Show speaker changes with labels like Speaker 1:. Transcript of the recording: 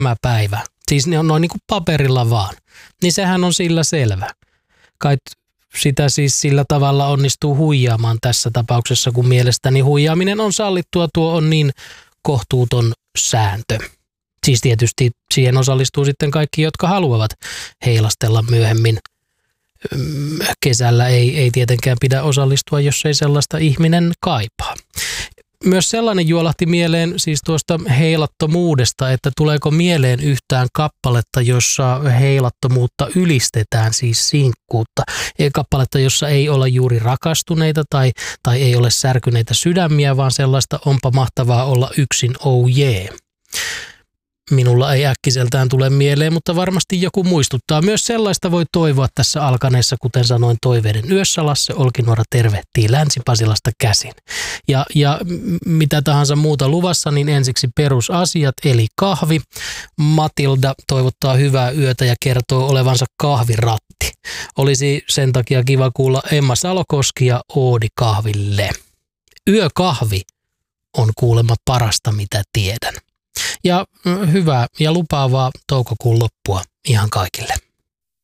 Speaker 1: päivä, siis ne on noin niin kuin paperilla vaan, niin sehän on sillä selvä. Kai sitä siis sillä tavalla onnistuu huijaamaan tässä tapauksessa, kun mielestäni huijaaminen on sallittua, tuo on niin kohtuuton sääntö. Siis tietysti siihen osallistuu sitten kaikki, jotka haluavat heilastella myöhemmin. Kesällä ei tietenkään pidä osallistua, jos ei sellaista ihminen kaipaa. Myös sellainen juolahti mieleen siis tuosta heilattomuudesta, että tuleeko mieleen yhtään kappaletta, jossa heilattomuutta ylistetään, siis sinkkuutta. Kappaletta, jossa ei ole juuri rakastuneita tai ei ole särkyneitä sydämiä, vaan sellaista onpa mahtavaa olla yksin, oh yeah. Minulla ei äkkiseltään tule mieleen, mutta varmasti joku muistuttaa. Myös sellaista voi toivoa tässä alkaneessa, kuten sanoin, toiveiden yössä. Lasse Olkinuora tervehtii Länsi-Pasilasta käsin. Ja mitä tahansa muuta luvassa, niin ensiksi perusasiat, eli kahvi. Matilda toivottaa hyvää yötä ja kertoo olevansa kahviratti. Olisi sen takia kiva kuulla Emma Salokoski ja Oodi kahville. Yökahvi on kuulemma parasta, mitä tiedän. Ja hyvää ja lupaavaa toukokuun loppua ihan kaikille.